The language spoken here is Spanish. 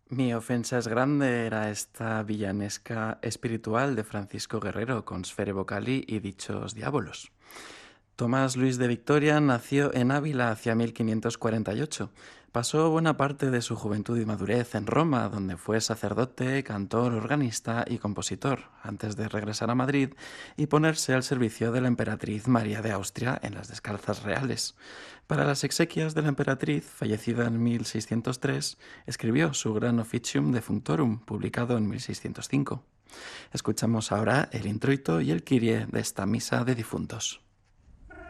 Mi ofensa es grande era esta villanesca espiritual de Francisco Guerrero con Sfere Vocali y dichos diabolos. Tomás Luis de Victoria nació en Ávila hacia 1548. Pasó buena parte de su juventud y madurez en Roma, donde fue sacerdote, cantor, organista y compositor, antes de regresar a Madrid y ponerse al servicio de la emperatriz María de Austria en las Descalzas Reales. Para las exequias de la emperatriz, fallecida en 1603, escribió su gran Officium Defunctorum, publicado en 1605. Escuchamos ahora el introito y el Kyrie de esta misa de difuntos.